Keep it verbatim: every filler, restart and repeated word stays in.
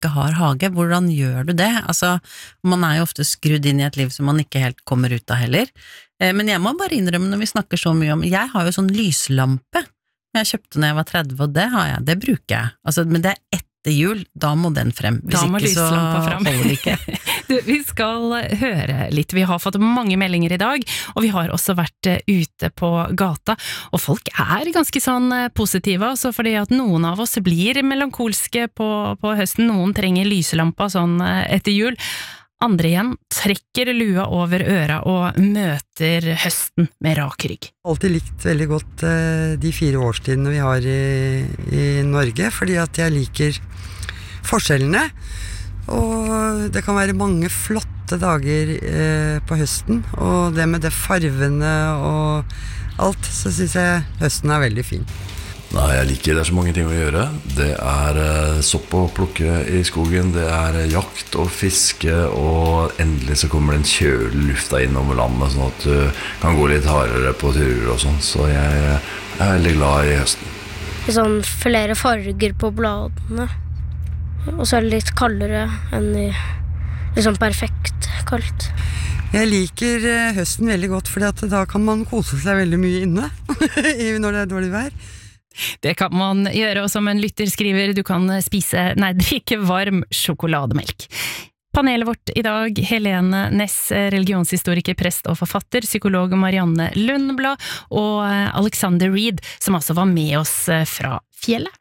ikke har hage, hvordan gjør du det? Altså, man er jo ofte skrudd inn i et liv som man ikke helt kommer ut av heller. Men jeg må bare innrømme når vi snakker så mye om, jeg har jo sånn lyslampe, jeg kjøpte når jeg var tretti, og det har jeg, det bruker jeg. Altså, men det er etter jul, da må den frem. Hvis da må ikke så frem. holder det ikke. Du, vi skal høre litt. Vi har fått mange meldinger i dag, og vi har også vært ute på gata, og folk er ganske sånn positive, altså fordi at noen av oss blir melankolske på, på høsten, noen trenger lyselampa sånn etter jul, andre igjen trekker lua over øra og møter høsten med rak rygg. Alltid likt veldig godt eh, de fire årstidene vi har i, i Norge, fordi at jeg liker forskjellene, og det kan være mange flotte dager eh, på høsten, og det med det farvene og alt, så synes jeg høsten er veldig fin. Nei, jeg liker, det er så mange ting å gjøre. Det er eh, sopp å plukke i skogen, det er eh, jakt og fiske, og endelig så kommer den kjøle lufta inn over landet, sånn at du kan gå litt hardere på turer og sånn, så jeg, jeg er veldig glad i høsten. Sånn flere farger på bladene, og så er det litt kaldere enn i liksom perfekt kaldt. Jeg liker eh, høsten veldig godt, fordi at da kan man kose seg veldig mye inne, når det er dårlig vær. Det kan man gjøre, og som en lytter skriver, du kan spise, nei, drikke varm sjokolademelk. Panelet vårt i dag, Helene Næss, religionshistoriker, prest og forfatter, psykolog Marianne Lundblad, og Alexander Reed, som altså var med oss fra fjellet.